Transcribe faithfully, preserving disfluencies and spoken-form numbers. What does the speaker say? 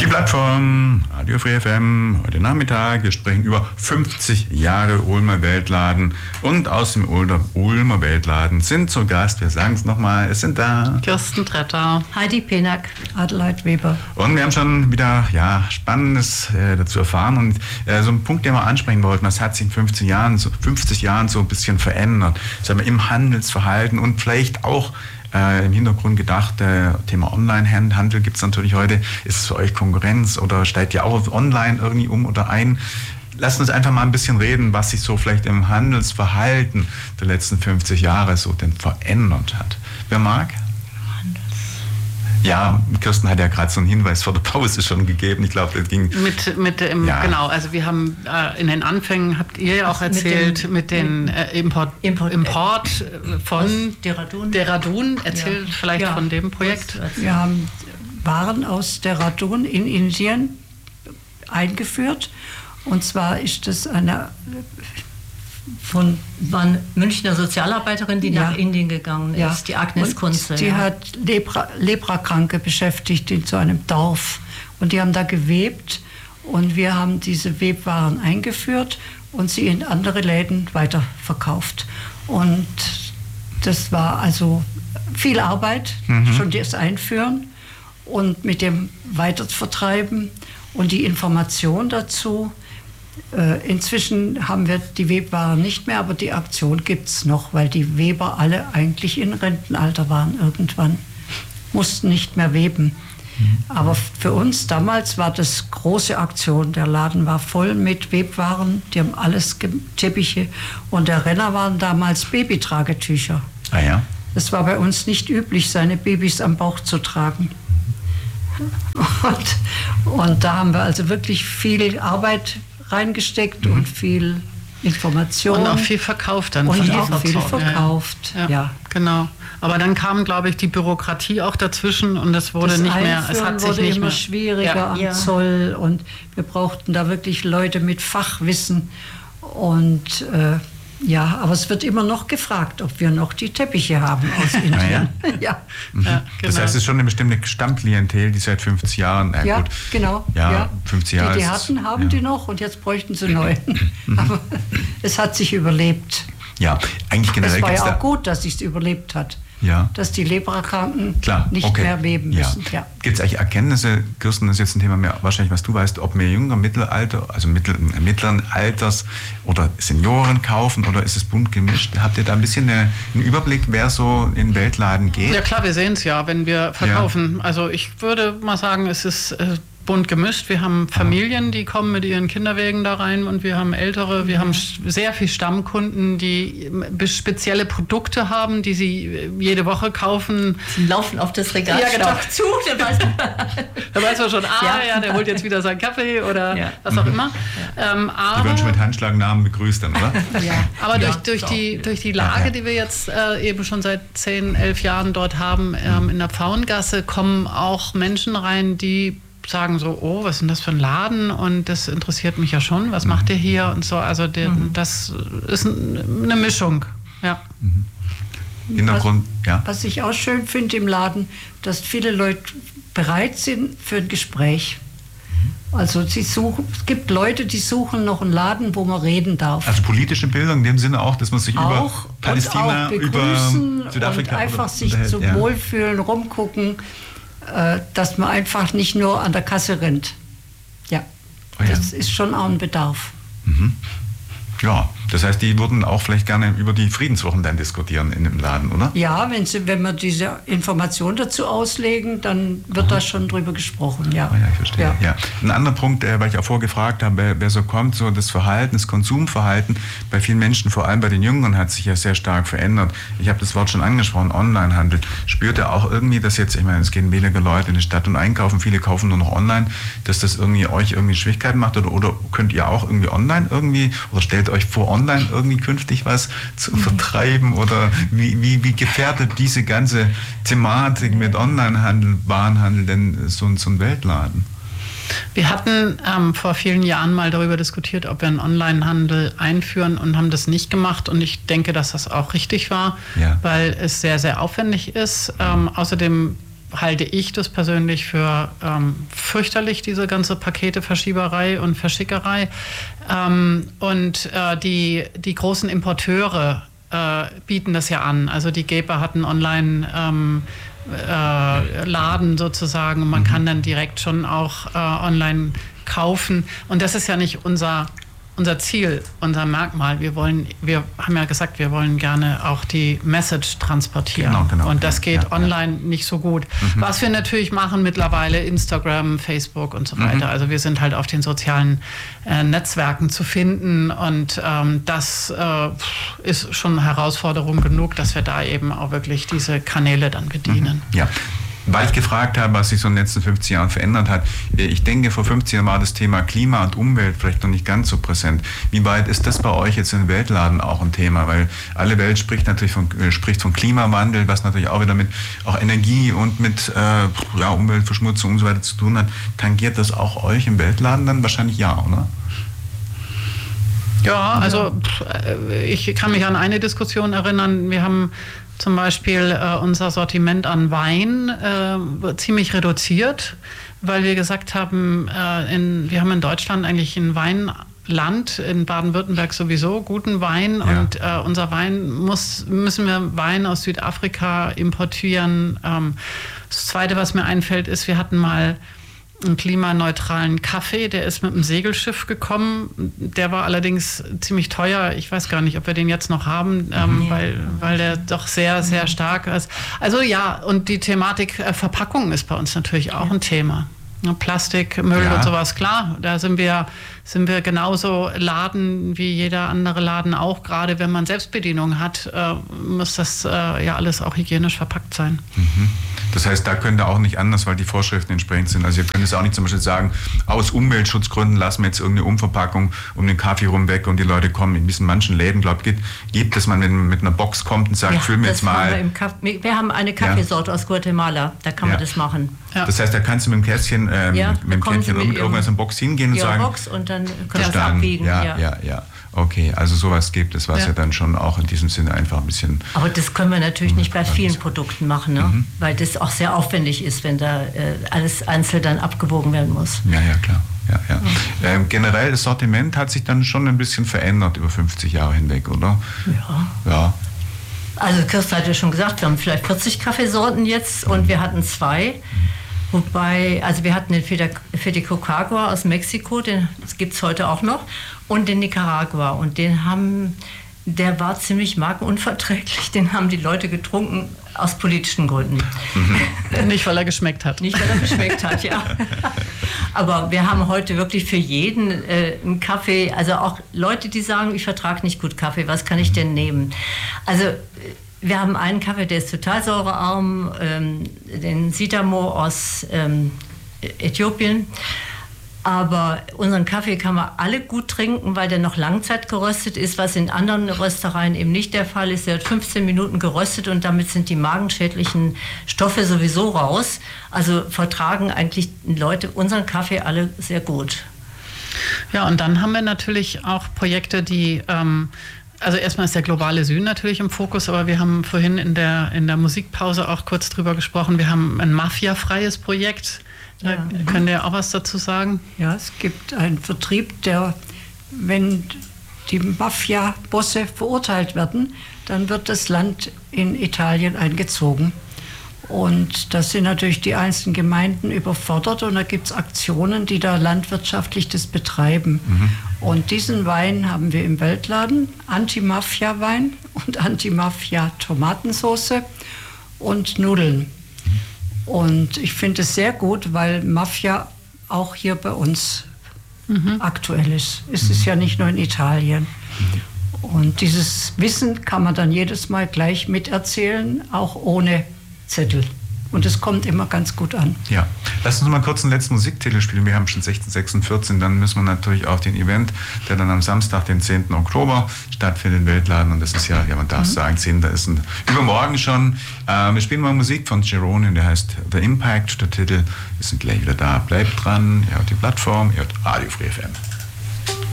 Die Plattform Radio Free F M, heute Nachmittag. Wir sprechen über fünfzig Jahre Ulmer Weltladen. Und aus dem Ulmer Weltladen sind zu Gast, wir sagen es nochmal, es sind da Kirsten Tretter, Heidi Penack, Adelheid Weber. Und wir haben schon wieder ja, Spannendes äh, dazu erfahren. Und äh, so ein Punkt, den wir ansprechen wollten, das hat sich in fünfzig Jahren so, fünfzig Jahren so ein bisschen verändert. Sagen wir, im Handelsverhalten und vielleicht auch Äh, im Hintergrund gedacht, äh, Thema Online-Handel gibt es natürlich heute. Ist es für euch Konkurrenz oder steigt ihr auch auf Online irgendwie um oder ein? Lasst uns einfach mal ein bisschen reden, was sich so vielleicht im Handelsverhalten der letzten fünfzig Jahre so denn verändert hat. Wer mag? Ja, Kirsten hat ja gerade so einen Hinweis vor der Pause schon gegeben. Ich glaube, das ging... Mit, mit dem, ja. Genau, also wir haben äh, in den Anfängen, habt ihr ja auch erzählt, mit, dem, mit den äh, Import, Import, Import äh, von Dehradun. Dehradun. Erzählt ja. vielleicht ja. von dem Projekt. Wir haben Waren aus Dehradun in Indien eingeführt. Und zwar ist das eine... Von waren Münchner Sozialarbeiterin, die ja. nach Indien gegangen ist, ja. die Agnes Kunze. Die ja. hat Lepra, Leprakranke beschäftigt in so einem Dorf. Und die haben da gewebt. Und wir haben diese Webwaren eingeführt und sie in andere Läden weiterverkauft. Und das war also viel Arbeit, mhm. schon das Einführen und mit dem Weitervertreiben und die Information dazu. Inzwischen haben wir die Webwaren nicht mehr, aber die Aktion gibt es noch, weil die Weber alle eigentlich in Rentenalter waren irgendwann, mussten nicht mehr weben. Mhm. Aber für uns damals war das große Aktion. Der Laden war voll mit Webwaren, die haben alles Teppiche und der Renner waren damals Babytragetücher. Ah ja. Es war bei uns nicht üblich, seine Babys am Bauch zu tragen. Und, und da haben wir also wirklich viel Arbeit reingesteckt mhm. und viel Information. Und auch viel verkauft dann. Und von auch viel verkauft, ja, ja. ja. Genau. Aber dann kam, glaube ich, die Bürokratie auch dazwischen und es wurde das nicht mehr, es hat sich wurde nicht immer mehr schwieriger ja. am ja. Zoll und wir brauchten da wirklich Leute mit Fachwissen und äh, ja, aber es wird immer noch gefragt, ob wir noch die Teppiche haben aus Indien. Ah, ja? ja. Mhm. ja genau. Das heißt, es ist schon eine bestimmte Stammklientel, die seit fünfzig Jahren... Äh, ja, gut. genau. Ja, ja. fünfzig Jahre die, die hatten, haben ja. die noch und jetzt bräuchten sie neue. Aber es hat sich überlebt. Ja, eigentlich generell... Es war ja auch da gut, dass es überlebt hat. Ja. Dass die Leprakranken Klar, nicht okay. mehr weben müssen. Ja. Ja. Gibt es eigentlich Erkenntnisse, Kirsten, das ist jetzt ein Thema mehr, wahrscheinlich, was du weißt, ob mehr jünger, Mittelalter, also mittel, mittleren Alters oder Senioren kaufen oder ist es bunt gemischt? Habt ihr da ein bisschen eine, einen Überblick, wer so in den Weltladen geht? Ja klar, wir sehen es ja, wenn wir verkaufen. Ja. Also ich würde mal sagen, es ist... Äh, bunt gemischt. Wir haben Familien, die kommen mit ihren Kinderwägen da rein und wir haben Ältere, wir haben sehr viele Stammkunden, die spezielle Produkte haben, die sie jede Woche kaufen. Sie laufen auf das Regal ja, genau. zu, dann weiß man, da weiß man schon, ah ja. ja, der holt jetzt wieder seinen Kaffee oder ja. was auch immer. Ja. Ähm, aber, die werden schon mit Handschlagnamen begrüßt dann, oder? ja. Aber ja. durch, durch, die, durch die Lage, die wir jetzt äh, eben schon seit zehn, elf Jahren dort haben, ähm, in der Pfauengasse, kommen auch Menschen rein, die sagen so, oh, was ist denn das für ein Laden und das interessiert mich ja schon, was mhm. macht ihr hier und so, also der, mhm. das ist eine Mischung, ja. Mhm. Hintergrund, was, ja. Was ich auch schön finde im Laden, dass viele Leute bereit sind für ein Gespräch. Also sie suchen, es gibt Leute, die suchen noch einen Laden, wo man reden darf. Also politische Bildung in dem Sinne auch, dass man sich auch, über Palästina, auch über Südafrika und einfach sich unterhält, zum ja. Wohlfühlen, rumgucken, dass man einfach nicht nur an der Kasse rennt. Ja, oh ja. das ist schon auch ein Bedarf. Mhm. Ja, das heißt, die würden auch vielleicht gerne über die Friedenswochen dann diskutieren in dem Laden, oder? Ja, wenn sie, wenn wir diese Information dazu auslegen, dann wird da schon drüber gesprochen, ja. Oh ja, ich verstehe. Ja. Ja. Ein anderer Punkt, äh, weil ich auch vorgefragt habe, wer, wer so kommt, so das Verhalten, das Konsumverhalten bei vielen Menschen, vor allem bei den Jüngeren, hat sich ja sehr stark verändert. Ich habe das Wort schon angesprochen, Onlinehandel. Spürt ihr auch irgendwie, dass jetzt, ich meine, es gehen weniger Leute in die Stadt und einkaufen, viele kaufen nur noch online, dass das irgendwie euch irgendwie Schwierigkeiten macht oder, oder könnt ihr auch irgendwie online irgendwie, oder stellt euch vor, online irgendwie künftig was zu vertreiben oder wie, wie, wie gefährdet diese ganze Thematik mit Onlinehandel, Warenhandel denn so, so ein Weltladen? Wir hatten ähm, vor vielen Jahren mal darüber diskutiert, ob wir einen Onlinehandel einführen und haben das nicht gemacht und ich denke, dass das auch richtig war, ja. weil es sehr, sehr aufwendig ist. Ähm, außerdem halte ich das persönlich für ähm, fürchterlich, diese ganze Paketeverschieberei und Verschickerei. Ähm, und äh, die, die großen Importeure äh, bieten das ja an. Also die Gepa hat einen Online- ähm, äh, Laden sozusagen und man mhm. kann dann direkt schon auch äh, online kaufen. Und das ist ja nicht unser Unser Ziel, unser Merkmal. Wir wollen, wir haben ja gesagt, wir wollen gerne auch die Message transportieren. Genau, genau, und das geht ja, online ja. nicht so gut. Mhm. Was wir natürlich machen mittlerweile, Instagram, Facebook und so weiter. Mhm. Also wir sind halt auf den sozialen äh, Netzwerken zu finden und ähm, das äh, ist schon eine Herausforderung genug, dass wir da eben auch wirklich diese Kanäle dann bedienen. Mhm. Ja. Weil ich gefragt habe, was sich so in den letzten fünfzig Jahren verändert hat. Ich denke, vor fünfzig Jahren war das Thema Klima und Umwelt vielleicht noch nicht ganz so präsent. Wie weit ist das bei euch jetzt im Weltladen auch ein Thema? Weil alle Welt spricht natürlich von, spricht von Klimawandel, was natürlich auch wieder mit auch Energie und mit äh, ja, Umweltverschmutzung und so weiter zu tun hat. Tangiert das auch euch im Weltladen dann? Wahrscheinlich ja, oder? Ja, also ich kann mich an eine Diskussion erinnern. Wir haben zum Beispiel äh, unser Sortiment an Wein äh, ziemlich reduziert, weil wir gesagt haben, äh, in, wir haben in Deutschland eigentlich ein Weinland, in Baden-Württemberg sowieso guten Wein ja. und äh, unser Wein muss, müssen wir Wein aus Südafrika importieren. Ähm, das Zweite, was mir einfällt, ist, wir hatten mal einen klimaneutralen Kaffee, der ist mit einem Segelschiff gekommen. Der war allerdings ziemlich teuer. Ich weiß gar nicht, ob wir den jetzt noch haben, ähm, ja. weil, weil der doch sehr, sehr stark ist. Also ja, und die Thematik äh, Verpackung ist bei uns natürlich auch ja. ein Thema. Plastik, Müll ja. und sowas, klar, da sind wir, sind wir genauso Laden wie jeder andere Laden auch. Gerade wenn man Selbstbedienung hat, äh, muss das äh, ja alles auch hygienisch verpackt sein. Mhm. Das heißt, da könnt ihr auch nicht anders, weil die Vorschriften entsprechend sind. Also ihr könnt es auch nicht zum Beispiel sagen, aus Umweltschutzgründen lassen wir jetzt irgendeine Umverpackung um den Kaffee rum weg und die Leute kommen. In diesen manchen Läden, glaube ich, gibt es, man wenn man mit einer Box kommt und sagt, ja, füll mir jetzt mal. Wir, im Kaffee, wir haben eine Kaffeesorte ja. aus Guatemala, da kann ja. man das machen. Ja. Das heißt, da kannst du mit dem Kästchen, ähm, ja, mit dem Kännchen mit irgendwas in der Box hingehen und sagen. Box und dann können wir das abbiegen. Ja, ja, ja, ja. Okay, also sowas gibt es, was ja. ja dann schon auch in diesem Sinne einfach ein bisschen... Aber das können wir natürlich nicht bei vielen Produkten machen, ne? Mhm. Weil das auch sehr aufwendig ist, wenn da äh, alles einzeln dann abgewogen werden muss. Ja, ja, klar. Ja, ja. Mhm. Ähm, generell, das Sortiment hat sich dann schon ein bisschen verändert über fünfzig Jahre hinweg, oder? Ja. Ja. Also Kirsten hat ja schon gesagt, wir haben vielleicht vierzig Kaffeesorten jetzt mhm. und wir hatten zwei. Mhm. Wobei, also wir hatten den Fedicocagua aus Mexiko, den gibt es heute auch noch, und den Nicaragua. Und den haben, der war ziemlich markenunverträglich, den haben die Leute getrunken aus politischen Gründen. Mhm. Nicht, weil er geschmeckt hat. Nicht, weil er geschmeckt hat, ja. Aber wir haben heute wirklich für jeden äh, einen Kaffee, also auch Leute, die sagen, ich vertrage nicht gut Kaffee, was kann ich denn nehmen? Also wir haben einen Kaffee, der ist total säurearm, ähm, den Sidamo aus ähm, Äthiopien. Aber unseren Kaffee kann man alle gut trinken, weil der noch Langzeit geröstet ist, was in anderen Röstereien eben nicht der Fall ist. Der hat fünfzehn Minuten geröstet und damit sind die magenschädlichen Stoffe sowieso raus. Also vertragen eigentlich Leute unseren Kaffee alle sehr gut. Ja, und dann haben wir natürlich auch Projekte, die... Ähm Also erstmal ist der globale Süden natürlich im Fokus, aber wir haben vorhin in der, in der Musikpause auch kurz drüber gesprochen. Wir haben ein mafiafreies Projekt. Da ja. Könnt ihr auch was dazu sagen? Ja, es gibt einen Vertrieb, der, wenn die Mafia-Bosse verurteilt werden, dann wird das Land in Italien eingezogen. Und da sind natürlich die einzelnen Gemeinden überfordert und da gibt es Aktionen, die da landwirtschaftlich das betreiben. Mhm. Und diesen Wein haben wir im Weltladen, Anti-Mafia-Wein und Anti-Mafia-Tomatensauce und Nudeln. Und ich finde es sehr gut, weil Mafia auch hier bei uns mhm. aktuell ist. Es ist ja nicht nur in Italien. Und dieses Wissen kann man dann jedes Mal gleich miterzählen, auch ohne Zettel. Und es kommt immer ganz gut an. Ja, lass uns mal kurz einen letzten Musiktitel spielen. Wir haben schon sechzehn, sechzehn, vierzehn. Dann müssen wir natürlich auf den Event, der dann am Samstag, den zehnten Oktober stattfindet im Weltladen. Und das ist ja, ja man darf mhm. sagen, zehnten ist ein übermorgen schon. Äh, wir spielen mal Musik von Gerone, der heißt The Impact. Der Titel, wir sind gleich wieder da. Bleibt dran, ihr hört die Plattform, ihr hört Radio Free F M.